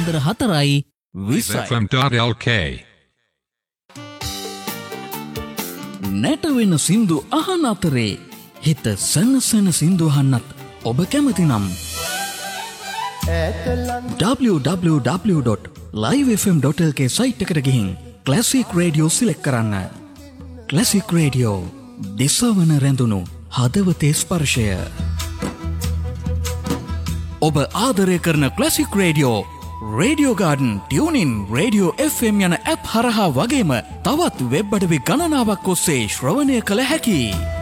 පාන්දර 4:20 FM.lk නැටවෙන සින්දු අහන අතරේ හිත සනසන සින්දු අහන්නත් ඔබ කැමති නම් www.livefm.lk සයිට් එකට ගිහින් ක්ලාසික් රේඩියෝ සිලෙක්ට් කරන්න. ක්ලාසික් රේඩියෝ දිසවන රැඳුණු හදවතේ ස්පර්ශය. ඔබ ආදරය කරන classic radio radio garden tuning radio FM යන ඇප් හරහා වගේම තවත් වෙබ් අඩවි ගණනාවක් ඔස්සේ ශ්‍රවණය කළ හැකි.